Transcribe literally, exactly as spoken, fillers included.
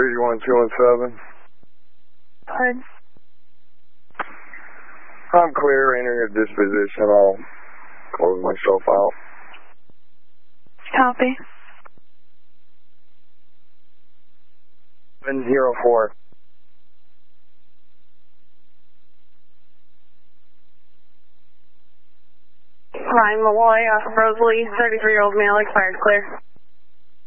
three one two one seven. Pardon? I'm clear, entering a disposition. I'll close myself out. Copy. seven zero four. Ryan Malloy, off of Rosalie, thirty-three-year-old male, expired clear.